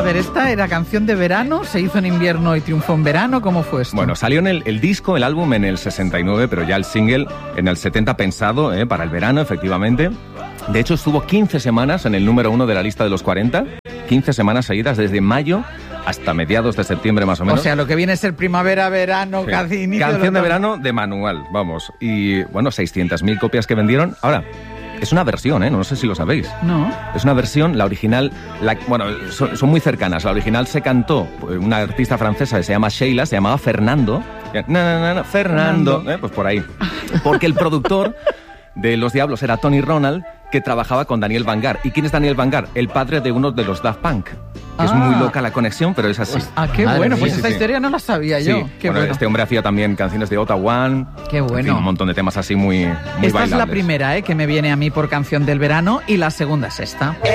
ver, ¿esta era canción de verano? ¿Se hizo en invierno y triunfó en verano? ¿Cómo fue esto? Bueno, salió en el disco, el álbum en el 69, pero ya el single en el 70 pensado para el verano, efectivamente. De hecho, estuvo 15 semanas en el número 1 de la lista de los 40, 15 semanas seguidas desde mayo hasta mediados de septiembre más o menos. O sea, lo que viene a ser primavera, verano, Sí. casi inicio Canción de verano de manual, vamos. Y bueno, 600.000 copias que vendieron. Ahora, es una versión, no sé si lo sabéis. No. Es una versión, la original, bueno, son muy cercanas. La original se cantó por una artista francesa que se llama Sheila, se llamaba Fernando. Fernando, pues por ahí. Porque el productor de Los Diablos era Tony Ronald, que trabajaba con Daniel Vangar. ¿Y quién es Daniel Vangar? El padre de uno de los Daft Punk. Que es muy loca la conexión, pero es así. Qué Madre bueno, mía. pues esta historia no la sabía yo. Sí, Qué bueno, bueno. este hombre hacía también canciones de Otta One. Qué bueno. En fin, un montón de temas así muy Esta es la bailables. primera que me viene a mí por canción del verano y la segunda es esta.